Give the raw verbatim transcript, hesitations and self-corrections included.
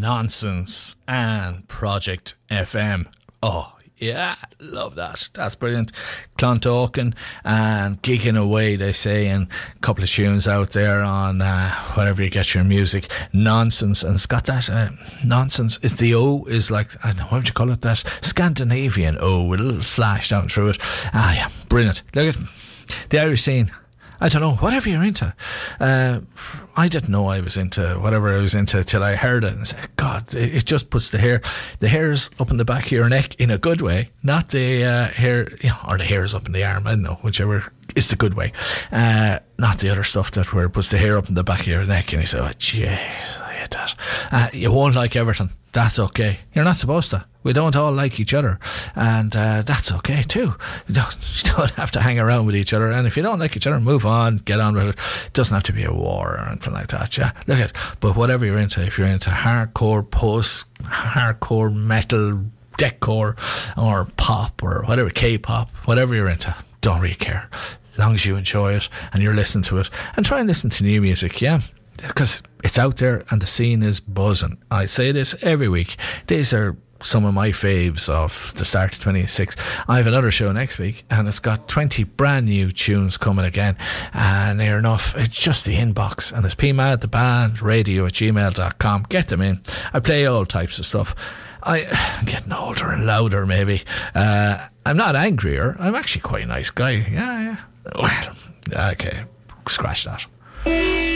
Nonsense and Project F M. Oh, yeah, love that. That's brilliant. Clontalkin and gigging away, they say, and a couple of tunes out there on uh, wherever you get your music. Nonsense, and it's got that uh, nonsense. It's the O is like, I don't know, what would you call it? That Scandinavian O with a little slash down through it. Ah, yeah, brilliant. Look at the Irish scene. I don't know, whatever you're into. Uh, I didn't know I was into whatever I was into till I heard it and said, God, it, it just puts the hair, the hairs up in the back of your neck in a good way, not the uh, hair, you know, or the hairs up in the arm, I don't know, whichever is the good way. Uh, not the other stuff that where it puts the hair up in the back of your neck and you say, oh, jeez, I hate that. Uh, you won't like Everton. That's okay. You're not supposed to. We don't all like each other, and uh, that's okay too. You don't, you don't have to hang around with each other, and if you don't like each other, move on, get on with it. It doesn't have to be a war or anything like that. Yeah, look at. But whatever you're into, if you're into hardcore post, hardcore metal, deathcore, or pop, or whatever, K-pop, whatever you're into, don't really care, as long as you enjoy it and you're listening to it, and try and listen to new music. Yeah. Because it's out there and the scene is buzzing. I say this every week. These are some of my faves of the start of twenty-six. I have another show next week and it's got twenty brand new tunes coming again, and near enough it's just the inbox, and it's P M A D the band radio at gmail dot com. Get them in. I play all types of stuff. I, I'm getting older and louder maybe. uh, I'm not angrier. I'm actually quite a nice guy. Yeah, yeah. Well, okay, scratch that.